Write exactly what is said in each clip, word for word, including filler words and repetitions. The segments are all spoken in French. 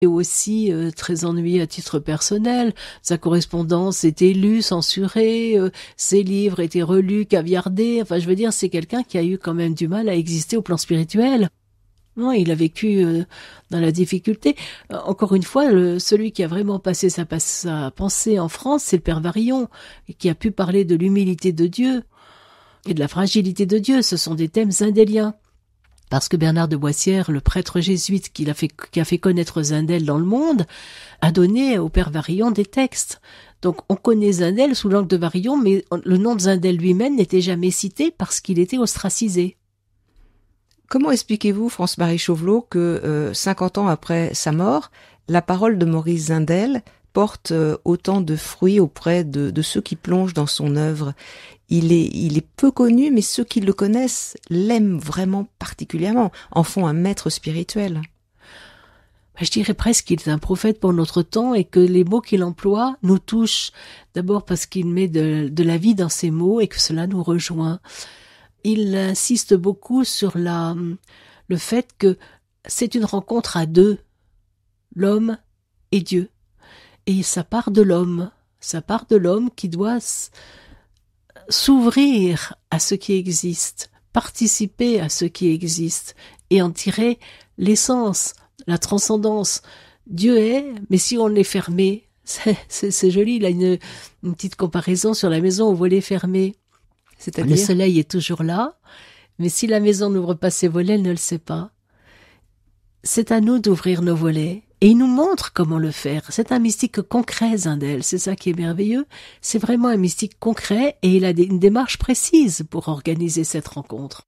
Et aussi euh, très ennuyé à titre personnel. Sa correspondance était lue, censurée, euh, ses livres étaient relus, caviardés. Enfin, je veux dire, c'est quelqu'un qui a eu quand même du mal à exister au plan spirituel. Non, il a vécu euh, dans la difficulté. Euh, encore une fois, le, celui qui a vraiment passé sa, sa pensée en France, c'est le Père Varillon, qui a pu parler de l'humilité de Dieu et de la fragilité de Dieu. Ce sont des thèmes zindéliens. Parce que Bernard de Boissière, le prêtre jésuite qui a fait, qui a fait connaître Zindel dans le monde, a donné au Père Varillon des textes. Donc on connaît Zindel sous l'angle de Varillon, mais le nom de Zindel lui-même n'était jamais cité parce qu'il était ostracisé. Comment expliquez-vous, France-Marie Chauvelot, que euh, cinquante ans après sa mort, la parole de Maurice Zindel porte euh, autant de fruits auprès de, de ceux qui plongent dans son œuvre? Il est, il est peu connu, mais ceux qui le connaissent l'aiment vraiment particulièrement, en font un maître spirituel. Je dirais presque qu'il est un prophète pour notre temps et que les mots qu'il emploie nous touchent. D'abord parce qu'il met de, de la vie dans ses mots et que cela nous rejoint. Il insiste beaucoup sur la, le fait que c'est une rencontre à deux, l'homme et Dieu. Et ça part de l'homme, ça part de l'homme qui doit s'ouvrir à ce qui existe, participer à ce qui existe et en tirer l'essence, la transcendance. Dieu est, mais si on est fermé, c'est, c'est, c'est joli, il a une, une petite comparaison sur la maison au volet fermé. C'est-à-dire ? Le soleil est toujours là, mais si la maison n'ouvre pas ses volets, elle ne le sait pas. C'est à nous d'ouvrir nos volets. Et il nous montre comment le faire. C'est un mystique concret, Zindel. C'est ça qui est merveilleux. C'est vraiment un mystique concret et il a une démarche précise pour organiser cette rencontre.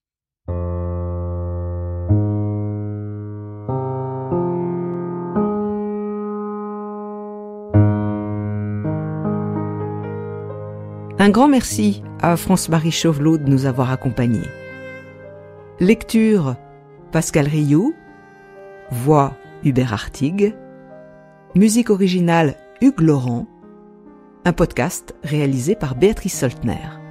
Un grand merci à France-Marie Chauvelot de nous avoir accompagnés. Lecture Pascal Rioux, voix Hubert Artigue, musique originale Hugues Laurent, un podcast réalisé par Béatrice Soltner.